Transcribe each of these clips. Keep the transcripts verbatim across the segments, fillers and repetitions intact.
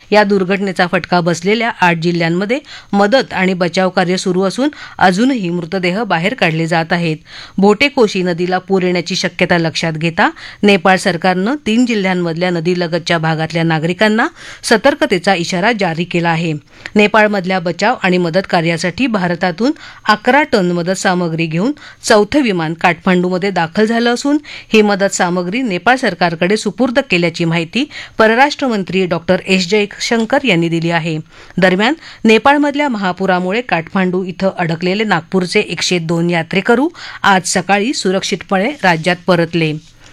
या दुर्घटनेचा फटका बसलेल्या आठ जिल्ह्यांमध्ये मदत आणि बचाव कार्य सुरू असून अजूनही मृतदेह बाहेर काढले जात आहेत. भोटेकोशी नदीला पूर येण्याची शक्यता लक्षात घेता नेपाळ सरकारनं तीन जिल्ह्यांमधल्या नदीलगतच्या भागातल्या नागरिकांना सतर्कतेचा इशारा जारी केला आहे. नेपाळमधल्या बचाव आणि मदत कार्यासाठी भारतातून अकरा टन मदत सामग्री घेऊन चौथं विमान काठमांडूमध्ये दाखल झालं असून ही मदत सामग्री नेपाळ सरकारकडे सुपूर्द केल्याची माहिती परराष्ट्र मंत्री डॉक्टर एस जयशंकर यांनी दिली आहे. दरम्यान नेपाळमधल्या महापुरामुळे काठमांडू इथं अडकलेले नागपूरचे एकशे दोन यात्रेकरू आज सकाळी सुरक्षितपणे राज्यात परतले.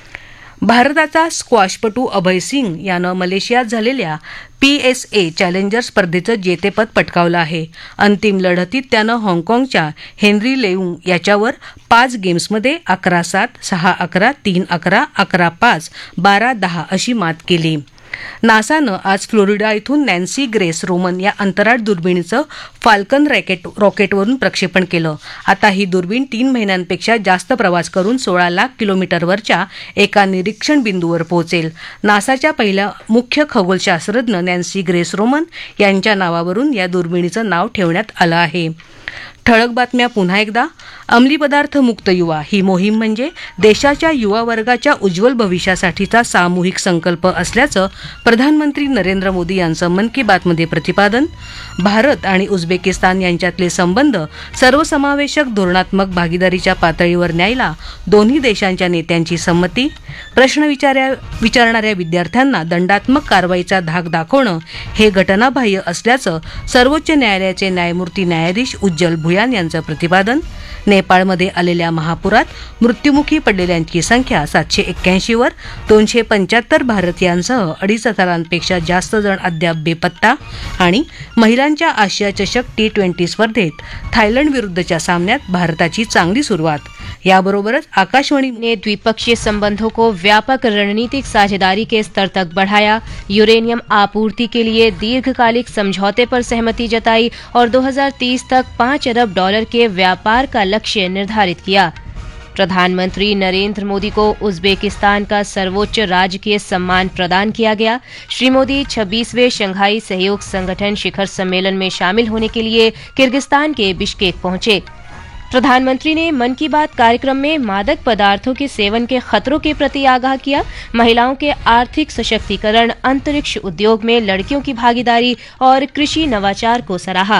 भारताचा स्क्वॉशपटू अभय सिंग यानं मलेशियात झालेल्या पी एस ए चॅलेंजर स्पर्धेचं जेतेपद पटकावलं आहे. अंतिम लढतीत त्यानं हाँगकाँगच्या हेनरी लेऊ याच्यावर पाच गेम्समध्ये अकरा सात, सहा अकरा, तीन अकरा, अकरा पाच, बारा दहा अशी मात केली. नासानं आज फ्लोरिडा इथून नॅन्सी ग्रेस रोमन या अंतराळ दुर्बिणीचं फाल्कन रॉकेट रॉकेटवरून प्रक्षेपण केलं. आता ही दुर्बीण तीन महिन्यांपेक्षा जास्त प्रवास करून सोळा लाख किलोमीटरवरच्या एका निरीक्षण बिंदूवर पोहोचेल. नासाच्या पहिल्या मुख्य खगोलशास्त्रज्ञ नॅन्सी ग्रेस रोमन यांच्या नावावरून या दुर्बिणीचं नाव ठेवण्यात आलं आहे. ठळक बातम्या पुन्हा एकदा. अंमली पदार्थ मुक्त युवा ही मोहीम म्हणजे देशाच्या युवा वर्गाच्या उज्ज्वल भविष्यासाठीचा सामूहिक संकल्प असल्याचं प्रधानमंत्री नरेंद्र मोदी यांचं मन की बातमध्ये प्रतिपादन. भारत आणि उझबेकिस्तान यांच्यातले संबंध सर्वसमावेशक धोरणात्मक भागीदारीच्या पातळीवर न्यायला दोन्ही देशांच्या नेत्यांची संमती. प्रश्न विचार्या विचारणाऱ्या विद्यार्थ्यांना दंडात्मक कारवाईचा धाक दाखवणं हे घटनाबाह्य असल्याचं सर्वोच्च न्यायालयाचे न्यायमूर्ती न्यायाधीश उज्ज्वल भुयान यांचं प्रतिपादन. नेपाळमध्ये आलेल्या महापुरात मृत्युमुखी पडलेल्यांची संख्या सातशे एक्क्याऐंशीवर. दोनशे पंच्याहत्तर भारतीयांसह अडीच हजारांपेक्षा जास्त जण अद्याप बेपत्ता. आणि महिलांच्या आशिया चषक टी ट्वेंटी स्पर्धेत थायलंड विरुद्धच्या सामन्यात भारताची चांगली सुरुवात. याबरोबरच आकाशवाणी ने द्विपक्षीय संबंधों को व्यापक रणनीतिक साझेदारी के स्तर तक बढ़ाया, यूरेनियम आपूर्ति के लिए दीर्घकालिक समझौते पर सहमति जताई और दो हज़ार तीस तक पाँच अरब डॉलर के व्यापार का लक्ष्य निर्धारित किया. प्रधानमंत्री नरेंद्र मोदी को उज़्बेकिस्तान का सर्वोच्च राजकीय सम्मान प्रदान किया गया. श्री मोदी छब्बीसवें शंघाई सहयोग संगठन शिखर सम्मेलन में शामिल होने के लिए किर्गिस्तान के बिश्केक पहुंचे. प्रधानमंत्री ने मन की बात कार्यक्रम में मादक पदार्थों के सेवन के खतरों के प्रति आगाह किया. महिलाओं के आर्थिक सशक्तिकरण, अंतरिक्ष उद्योग में लड़कियों की भागीदारी और कृषि नवाचार को सराहा.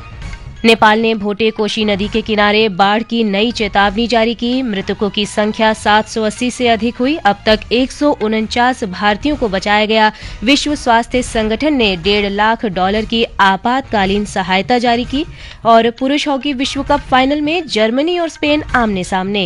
नेपाल ने भोटेकोशी नदी के किनारे बाढ़ की नई चेतावनी जारी की. मृतकों की संख्या सात सौ अस्सी से अधिक हुई. अब तक एक सौ उनचास भारतीयों को बचाया गया. विश्व स्वास्थ्य संगठन ने डेढ़ लाख डॉलर की आपातकालीन सहायता जारी की. और पुरुष हॉकी विश्व कप फाइनल में जर्मनी और स्पेन आमने सामने.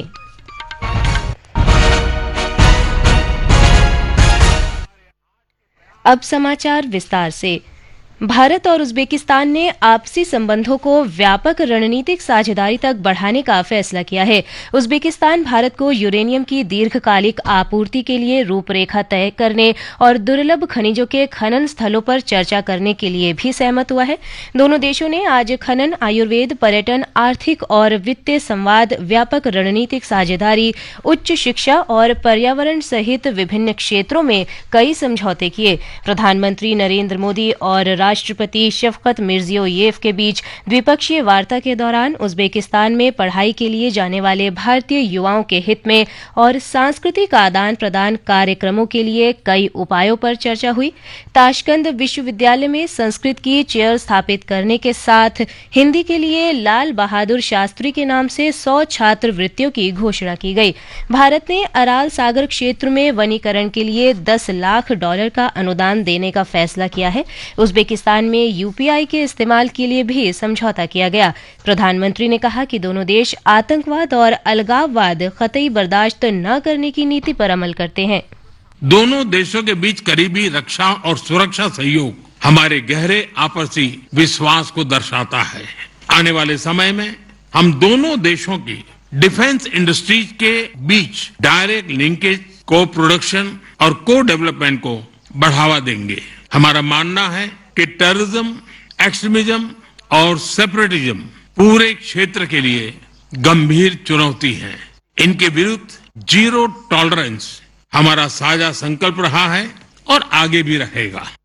अब समाचार विस्तार से. भारत और उज़्बेकिस्तान ने आपसी संबंधों को व्यापक रणनीतिक साझेदारी तक बढ़ाने का फैसला किया है. उज़्बेकिस्तान भारत को यूरेनियम की दीर्घकालिक आपूर्ति के लिए रूपरेखा तय करने और दुर्लभ खनिजों के खनन स्थलों पर चर्चा करने के लिए भी सहमत हुआ है. दोनों देशों ने आज खनन, आयुर्वेद, पर्यटन, आर्थिक और वित्तीय संवाद, व्यापक रणनीतिक साझेदारी, उच्च शिक्षा और पर्यावरण सहित विभिन्न क्षेत्रों में कई समझौते किए. प्रधानमंत्री नरेंद्र मोदी और राष्ट्रपति शफकत मिर्जियोयेव के बीच द्विपक्षीय वार्ता के दौरान उज़्बेकिस्तान में पढ़ाई के लिए जाने वाले भारतीय युवाओं के हित में और सांस्कृतिक आदान प्रदान कार्यक्रमों के लिए कई उपायों पर चर्चा हुई. ताशकंद विश्वविद्यालय में संस्कृत की चेयर स्थापित करने के साथ हिंदी के लिए लाल बहादुर शास्त्री के नाम से सौ छात्रवृत्तियों की घोषणा की गई. भारत ने अराल सागर क्षेत्र में वनीकरण के लिए दस लाख डॉलर का अनुदान देने का फैसला किया है. उज़्बेकिस्तान में यूपीआई के इस्तेमाल के लिए भी समझौता किया गया. प्रधानमंत्री ने कहा कि दोनों देश आतंकवाद और अलगाववाद कतई बर्दाश्त न करने की नीति पर अमल करते हैं. दोनों देशों के बीच करीबी रक्षा और सुरक्षा सहयोग हमारे गहरे आपसी विश्वास को दर्शाता है. आने वाले समय में हम दोनों देशों की डिफेंस इंडस्ट्रीज के बीच डायरेक्ट लिंकेज, को प्रोडक्शन और को डेवलपमेंट को बढ़ावा देंगे. हमारा मानना है कि टेररिज्म, एक्सट्रीमिज्म और सेपरेटिज्म पूरे क्षेत्र के लिए गंभीर चुनौती है. इनके विरुद्ध जीरो टॉलरेंस हमारा साझा संकल्प रहा है और आगे भी रहेगा.